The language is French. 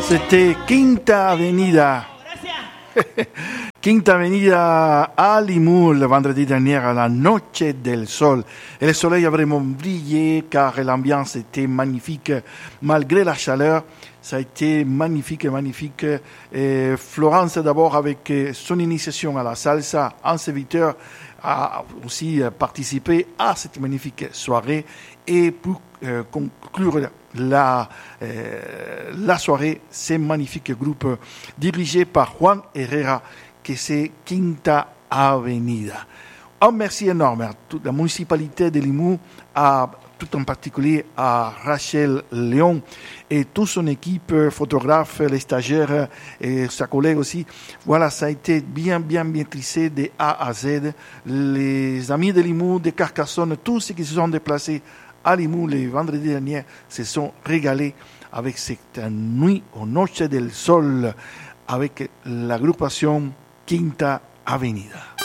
C'était Quinta Avenida. Quinta Avenida à Limoux le vendredi dernier à la Noche del Sol. Et le soleil a vraiment brillé car l'ambiance était magnifique malgré la chaleur. Ça a été magnifique, magnifique. Et Florence d'abord avec son initiation à la salsa en serviteur a aussi participé à cette magnifique soirée. Et pour conclure la soirée, c'est magnifique groupe dirigé par Juan Herrera, que c'est Quinta Avenida. Un merci énorme à toute la municipalité de Limoux, tout en particulier à Rachel Léon et toute son équipe, photographe, les stagiaires et sa collègue aussi. Voilà, ça a été bien maîtrisé de A à Z. Les amis de Limoux, de Carcassonne, tous ceux qui se sont déplacés à Limoux les vendredis derniers se sont régalés avec cette nuit au Noche del Sol avec l'agrupation Quinta Avenida.